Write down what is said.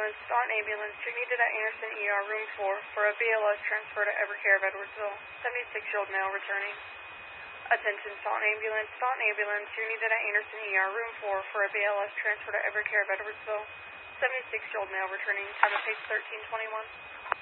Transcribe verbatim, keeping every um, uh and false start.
ambulance, Staunton ambulance, you're needed at Anderson E R, room four, for a B L S transfer to Evercare of Edwardsville. seventy-six-year-old male returning. Attention, Staunton ambulance, Staunton ambulance, you're needed at Anderson E R, room four, for a B L S transfer to Evercare of Edwardsville. seventy-six-year-old male returning. Have a page thirteen twenty-one.